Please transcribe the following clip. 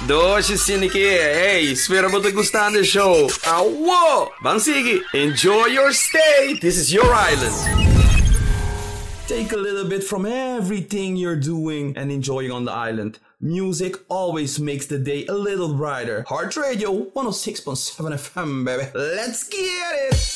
Doce Siniki, hey, spero te gustando the show. Whoa, Bansigi, enjoy your stay. This is your island. Take a little bit from everything you're doing and enjoying on the island. Music always makes the day a little brighter. Heart Radio 106.7 FM, baby. Let's get it!